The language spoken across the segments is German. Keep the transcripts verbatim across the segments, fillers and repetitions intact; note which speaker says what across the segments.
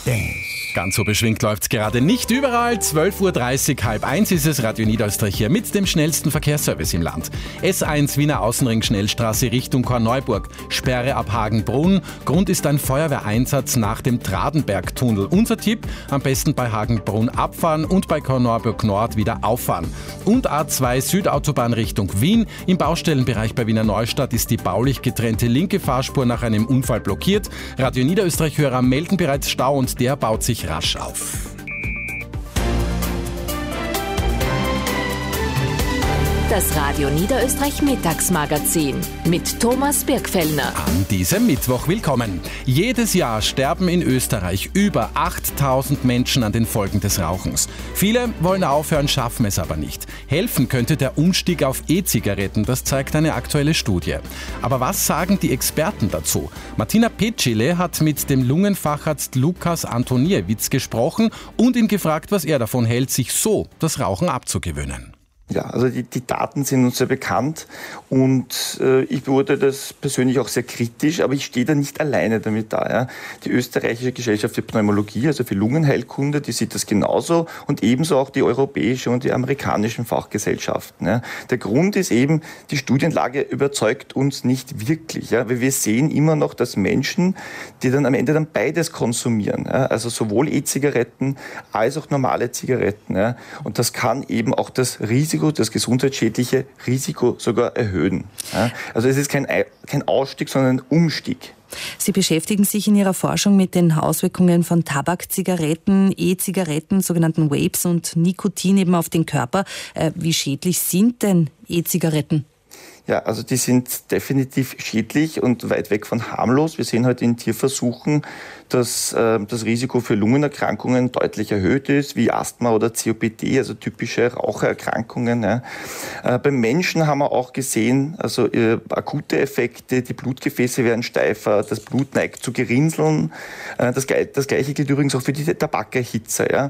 Speaker 1: Dance.
Speaker 2: Ganz so beschwingt läuft's gerade nicht überall. zwölf Uhr dreißig, halb eins ist es, Radio Niederösterreich hier mit dem schnellsten Verkehrsservice im Land. S eins Wiener Außenring Schnellstraße Richtung Korneuburg. Sperre ab Hagenbrunn. Grund ist ein Feuerwehreinsatz nach dem Tradenbergtunnel. Unser Tipp, am besten bei Hagenbrunn abfahren und bei Korneuburg Nord wieder auffahren. Und A zwei Südautobahn Richtung Wien. Im Baustellenbereich bei Wiener Neustadt ist die baulich getrennte linke Fahrspur nach einem Unfall blockiert. Radio Niederösterreich-Hörer melden bereits Stau und der baut sich rasch auf.
Speaker 3: Das Radio Niederösterreich Mittagsmagazin mit Thomas Birkfellner.
Speaker 2: An diesem Mittwoch willkommen. Jedes Jahr sterben in Österreich über achttausend Menschen an den Folgen des Rauchens. Viele wollen aufhören, schaffen es aber nicht. Helfen könnte der Umstieg auf E-Zigaretten, das zeigt eine aktuelle Studie. Aber was sagen die Experten dazu? Martina Petschile hat mit dem Lungenfacharzt Lukas Antoniewicz gesprochen und ihn gefragt, was er davon hält, sich so das Rauchen abzugewöhnen.
Speaker 4: Ja, also die, die Daten sind uns sehr bekannt und äh, ich beurteile das persönlich auch sehr kritisch, aber ich stehe da nicht alleine damit da. Ja. Die österreichische Gesellschaft für Pneumologie, also für Lungenheilkunde, die sieht das genauso und ebenso auch die europäische und die amerikanischen Fachgesellschaften. Ja. Der Grund ist eben, die Studienlage überzeugt uns nicht wirklich, ja, weil wir sehen immer noch, dass Menschen, die dann am Ende dann beides konsumieren, ja, also sowohl E-Zigaretten als auch normale Zigaretten. Ja, und das kann eben auch das Risiko das gesundheitsschädliche Risiko sogar erhöhen. Ja, also es ist kein, kein Ausstieg, sondern ein Umstieg.
Speaker 5: Sie beschäftigen sich in Ihrer Forschung mit den Auswirkungen von Tabak, Zigaretten, E-Zigaretten, sogenannten Vapes und Nikotin eben auf den Körper. Wie schädlich sind denn E-Zigaretten?
Speaker 4: Ja, also die sind definitiv schädlich und weit weg von harmlos. Wir sehen halt in Tierversuchen, dass äh, das Risiko für Lungenerkrankungen deutlich erhöht ist, wie Asthma oder C O P D, also typische Rauchererkrankungen. Ja. Äh, beim Menschen haben wir auch gesehen, also äh, akute Effekte, die Blutgefäße werden steifer, das Blut neigt zu Gerinnseln. Äh, das, das Gleiche gilt übrigens auch für die Tabakerhitzer. Ja.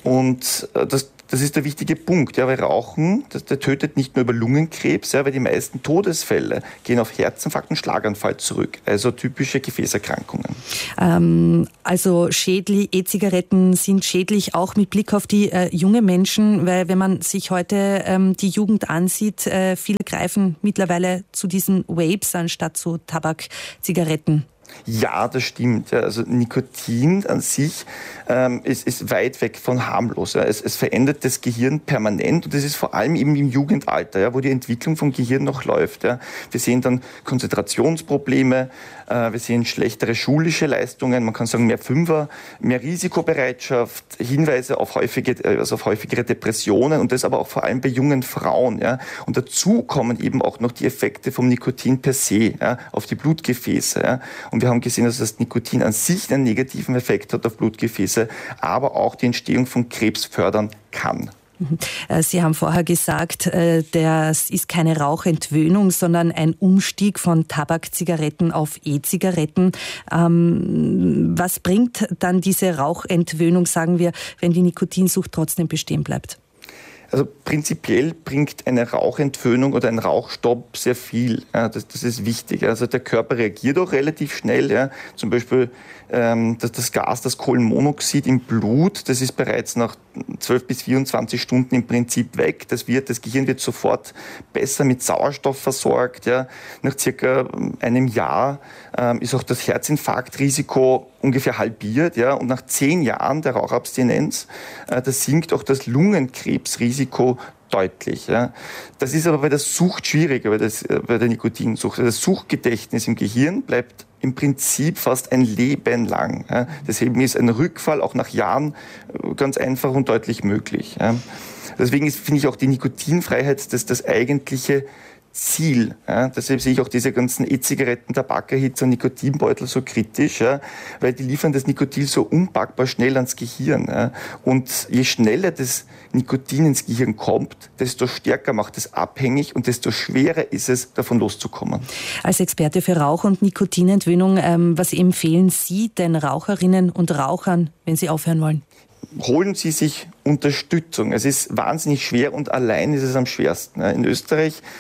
Speaker 4: Und äh, das Das ist der wichtige Punkt, ja, weil Rauchen, das, der tötet nicht nur über Lungenkrebs, ja, weil die meisten Todesfälle gehen auf Herzinfarkt und Schlaganfall zurück, also typische Gefäßerkrankungen.
Speaker 5: Ähm, also schädlich, E-Zigaretten sind schädlich auch mit Blick auf die äh, jungen Menschen, weil wenn man sich heute ähm, die Jugend ansieht, äh, viele greifen mittlerweile zu diesen Vapes anstatt zu Tabak, Zigaretten.
Speaker 4: Ja, das stimmt. Ja. Also Nikotin an sich ähm, ist, ist weit weg von harmlos. Ja. Es, es verändert das Gehirn permanent und das ist vor allem eben im Jugendalter, ja, wo die Entwicklung vom Gehirn noch läuft. Ja. Wir sehen dann Konzentrationsprobleme, äh, wir sehen schlechtere schulische Leistungen, man kann sagen mehr Fünfer, mehr Risikobereitschaft, Hinweise auf, häufige, also auf häufigere Depressionen und das aber auch vor allem bei jungen Frauen. Ja. Und dazu kommen eben auch noch die Effekte vom Nikotin per se, ja, auf die Blutgefäße. Ja. Und wir haben gesehen, dass das Nikotin an sich einen negativen Effekt hat auf Blutgefäße, aber auch die Entstehung von Krebs fördern kann.
Speaker 5: Sie haben vorher gesagt, das ist keine Rauchentwöhnung, sondern ein Umstieg von Tabak, Zigaretten auf E-Zigaretten. Was bringt dann diese Rauchentwöhnung, sagen wir, wenn die Nikotinsucht trotzdem bestehen bleibt?
Speaker 4: Also prinzipiell bringt eine Rauchentwöhnung oder ein Rauchstopp sehr viel. Ja, das, das ist wichtig. Also der Körper reagiert auch relativ schnell. Ja. Zum Beispiel ähm, das, das Gas, das Kohlenmonoxid im Blut, das ist bereits nach zwölf bis vierundzwanzig Stunden im Prinzip weg. Das, wird, das Gehirn wird sofort besser mit Sauerstoff versorgt. Ja. Nach circa einem Jahr ähm, ist auch das Herzinfarktrisiko ungefähr halbiert. Ja. Und nach zehn Jahren der Rauchabstinenz, äh, da sinkt auch das Lungenkrebsrisiko deutlich. Ja. Das ist aber bei der Sucht schwieriger, bei, das, bei der Nikotinsucht. Das Suchtgedächtnis im Gehirn bleibt im Prinzip fast ein Leben lang. Ja. Deswegen ist ein Rückfall auch nach Jahren ganz einfach und deutlich möglich. Ja. Deswegen ist, finde ich, auch die Nikotinfreiheit das, das eigentliche Ziel. Ja. Deshalb sehe ich auch diese ganzen E-Zigaretten, Tabakerhitzer und Nikotinbeutel so kritisch, ja, weil die liefern das Nikotin so unpackbar schnell ans Gehirn. Ja. Und je schneller das Nikotin ins Gehirn kommt, desto stärker macht es abhängig und desto schwerer ist es, davon loszukommen.
Speaker 5: Als Experte für Rauch- und Nikotinentwöhnung, ähm, was empfehlen Sie den Raucherinnen und Rauchern, wenn sie aufhören wollen?
Speaker 4: Holen Sie sich Unterstützung. Es ist wahnsinnig schwer und allein ist es am schwersten. In Österreich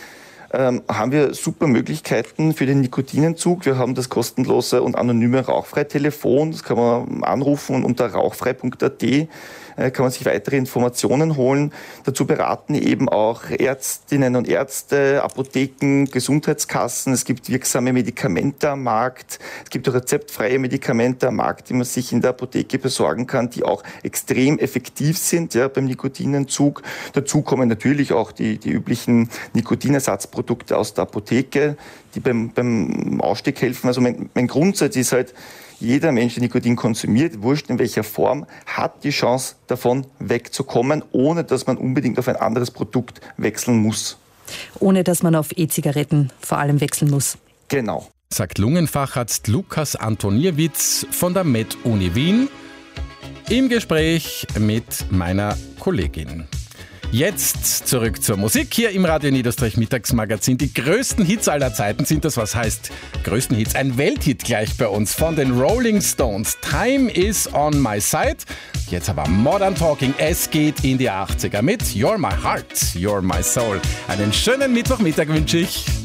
Speaker 4: ähm, haben wir super Möglichkeiten für den Nikotinentzug. Wir haben das kostenlose und anonyme Rauchfrei-Telefon. Das kann man anrufen und unter rauchfrei punkt a t kann man sich weitere Informationen holen. Dazu beraten eben auch Ärztinnen und Ärzte, Apotheken, Gesundheitskassen. Es gibt wirksame Medikamente am Markt. Es gibt auch rezeptfreie Medikamente am Markt, die man sich in der Apotheke besorgen kann, die auch extrem effektiv sind, ja, beim Nikotinentzug. Dazu kommen natürlich auch die, die üblichen Nikotinersatzprodukte aus der Apotheke, die beim, beim Ausstieg helfen. Also mein, mein Grundsatz ist halt, jeder Mensch, der Nikotin konsumiert, wurscht in welcher Form, hat die Chance, davon wegzukommen, ohne dass man unbedingt auf ein anderes Produkt wechseln muss.
Speaker 5: Ohne dass man auf E-Zigaretten vor allem wechseln muss.
Speaker 4: Genau.
Speaker 2: Sagt Lungenfacharzt Lukas Antoniewicz von der Med-Uni Wien im Gespräch mit meiner Kollegin. Jetzt zurück zur Musik hier im Radio Niederösterreich Mittagsmagazin. Die größten Hits aller Zeiten sind das, was heißt größten Hits? Ein Welthit gleich bei uns von den Rolling Stones. Time is on my side. Jetzt aber Modern Talking. Es geht in die achtziger mit You're my heart, you're my soul. Einen schönen Mittwochmittag wünsche ich.